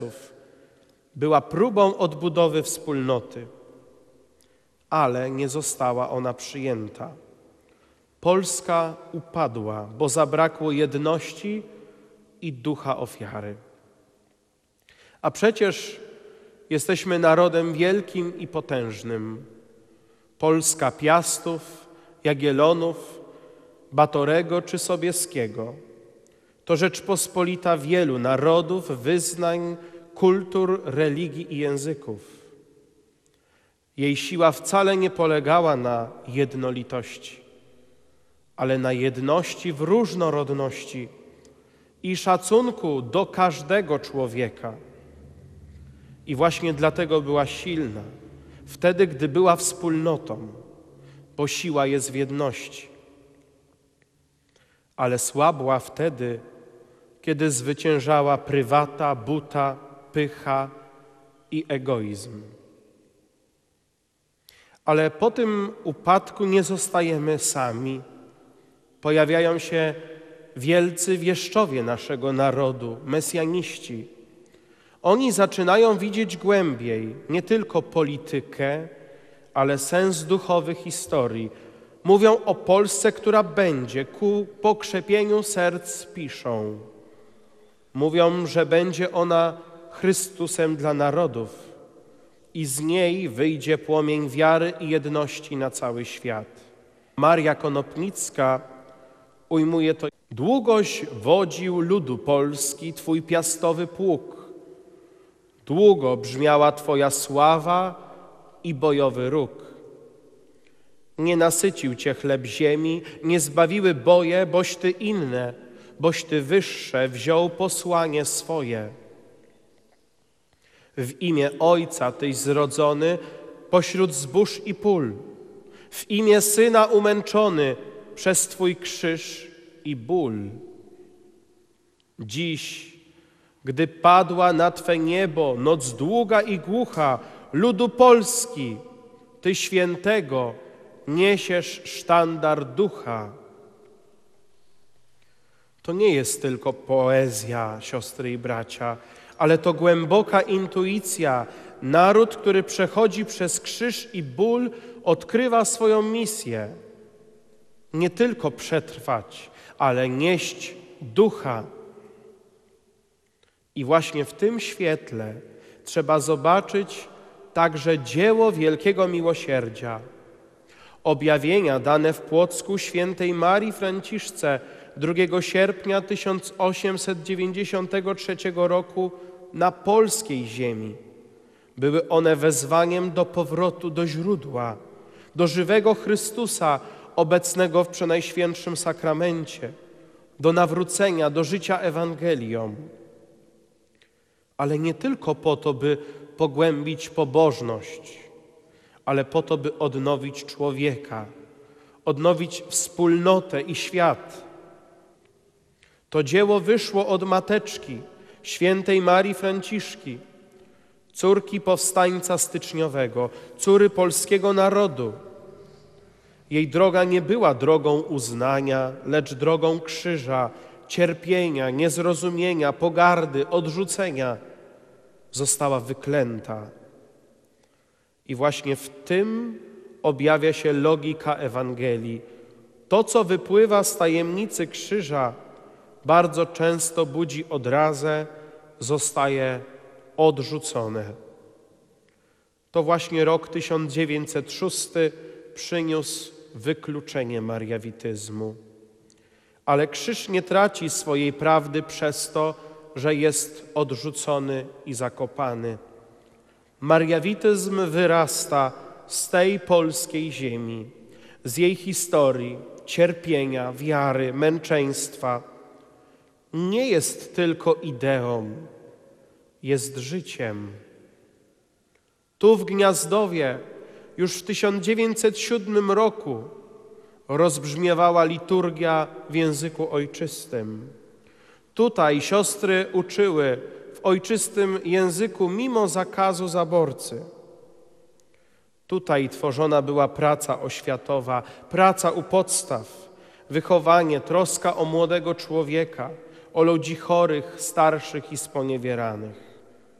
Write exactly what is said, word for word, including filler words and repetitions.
była próbą odbudowy wspólnoty, ale nie została ona przyjęta. Polska upadła, bo zabrakło jedności i ducha ofiary. A przecież jesteśmy narodem wielkim i potężnym. Polska Piastów, Jagiellonów, Batorego czy Sobieskiego to Rzeczpospolita wielu narodów, wyznań, kultur, religii i języków. Jej siła wcale nie polegała na jednolitości, ale na jedności w różnorodności i szacunku do każdego człowieka. I właśnie dlatego była silna, wtedy, gdy była wspólnotą, bo siła jest w jedności. Ale słabła wtedy, kiedy zwyciężała prywata, buta, pycha i egoizm. Ale po tym upadku nie zostajemy sami. Pojawiają się wielcy wieszczowie naszego narodu, mesjaniści. Oni zaczynają widzieć głębiej nie tylko politykę, ale sens duchowy historii. Mówią o Polsce, która będzie, ku pokrzepieniu serc piszą. Mówią, że będzie ona Chrystusem dla narodów i z niej wyjdzie płomień wiary i jedności na cały świat. Maria Konopnicka ujmuje to: długoś wodził ludu Polski Twój piastowy pług. Długo brzmiała Twoja sława i bojowy róg. Nie nasycił Cię chleb ziemi, nie zbawiły boje, boś Ty inne, boś Ty wyższe wziął posłanie swoje. W imię Ojca Tyś zrodzony pośród zbóż i pól, w imię Syna umęczony przez Twój krzyż i ból. Dziś, gdy padła na Twe niebo noc długa i głucha, ludu Polski, Ty świętego niesiesz sztandar ducha. To nie jest tylko poezja, siostry i bracia, ale to głęboka intuicja. Naród, który przechodzi przez krzyż i ból, odkrywa swoją misję. Nie tylko przetrwać, ale nieść ducha. I właśnie w tym świetle trzeba zobaczyć także dzieło wielkiego miłosierdzia. Objawienia dane w Płocku świętej Marii Franciszce drugiego sierpnia tysiąc osiemset dziewięćdziesiątego trzeciego roku na polskiej ziemi. Były one wezwaniem do powrotu do źródła, do żywego Chrystusa obecnego w Przenajświętszym Sakramencie, do nawrócenia, do życia Ewangelią. Ale nie tylko po to, by pogłębić pobożność, ale po to, by odnowić człowieka, odnowić wspólnotę i świat. To dzieło wyszło od mateczki, świętej Marii Franciszki, córki powstańca styczniowego, córy polskiego narodu. Jej droga nie była drogą uznania, lecz drogą krzyża, cierpienia, niezrozumienia, pogardy, odrzucenia. Została wyklęta. I właśnie w tym objawia się logika Ewangelii. To, co wypływa z tajemnicy krzyża, bardzo często budzi odrazę, zostaje odrzucone. To właśnie rok tysiąc dziewięćset szósty przyniósł wykluczenie mariawityzmu. Ale krzyż nie traci swojej prawdy przez to, że jest odrzucony i zakopany. Mariawityzm wyrasta z tej polskiej ziemi, z jej historii, cierpienia, wiary, męczeństwa. Nie jest tylko ideą, jest życiem. Tu w Gniazdowie już w tysiąc dziewięćset siódmym roku rozbrzmiewała liturgia w języku ojczystym. Tutaj siostry uczyły w ojczystym języku mimo zakazu zaborcy. Tutaj tworzona była praca oświatowa, praca u podstaw, wychowanie, troska o młodego człowieka, o ludzi chorych, starszych i sponiewieranych.